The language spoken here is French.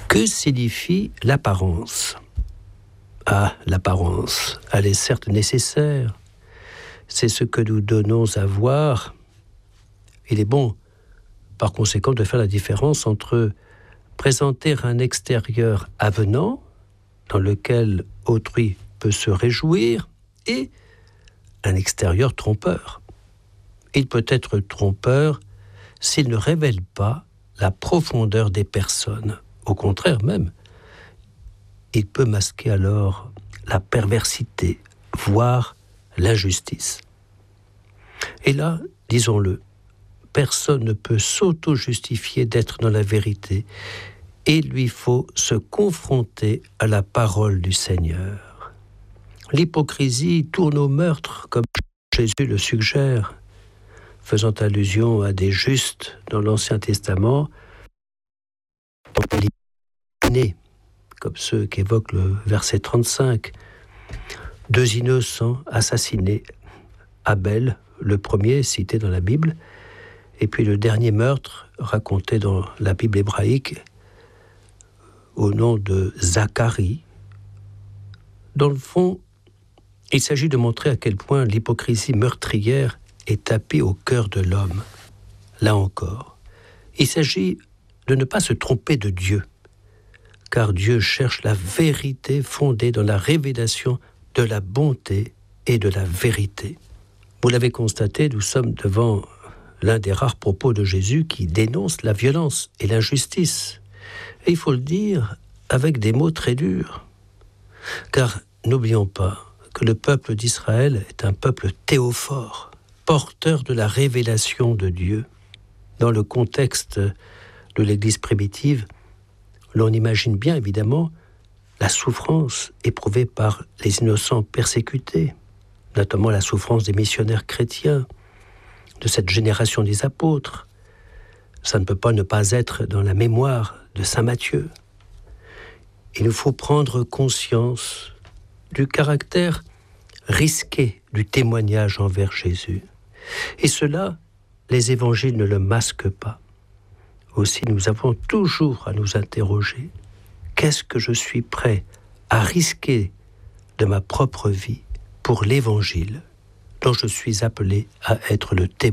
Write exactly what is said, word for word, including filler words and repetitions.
Que signifie l'apparence ? Ah, l'apparence, elle est certes nécessaire. C'est ce que nous donnons à voir. Il est bon, par conséquent, de faire la différence entre présenter un extérieur avenant, dans lequel autrui peut se réjouir, et un extérieur trompeur. Il peut être trompeur s'il ne révèle pas la profondeur des personnes. Au contraire même, il peut masquer alors la perversité, voire l'injustice. Et là, disons-le, personne ne peut s'auto-justifier d'être dans la vérité. Il lui faut se confronter à la parole du Seigneur. L'hypocrisie tourne au meurtre, comme Jésus le suggère, faisant allusion à des justes dans l'Ancien Testament, comme ceux qu'évoque le verset trente-cinq. Deux innocents assassinés, Abel, le premier cité dans la Bible, et puis le dernier meurtre raconté dans la Bible hébraïque au nom de Zacharie. Dans le fond, il s'agit de montrer à quel point l'hypocrisie meurtrière est tapée au cœur de l'homme. Là encore, il s'agit de ne pas se tromper de Dieu, car Dieu cherche la vérité fondée dans la révélation de la bonté et de la vérité. Vous l'avez constaté, nous sommes devant l'un des rares propos de Jésus qui dénonce la violence et l'injustice. Et il faut le dire avec des mots très durs. Car n'oublions pas que le peuple d'Israël est un peuple théophore, porteur de la révélation de Dieu. Dans le contexte de l'Église primitive, l'on imagine bien évidemment la souffrance éprouvée par les innocents persécutés, notamment la souffrance des missionnaires chrétiens, de cette génération des apôtres. Ça ne peut pas ne pas être dans la mémoire de saint Matthieu. Il nous faut prendre conscience du caractère risqué du témoignage envers Jésus. Et cela, les évangiles ne le masquent pas. Aussi, nous avons toujours à nous interroger. Qu'est-ce que je suis prêt à risquer de ma propre vie pour l'Évangile dont je suis appelé à être le témoin ?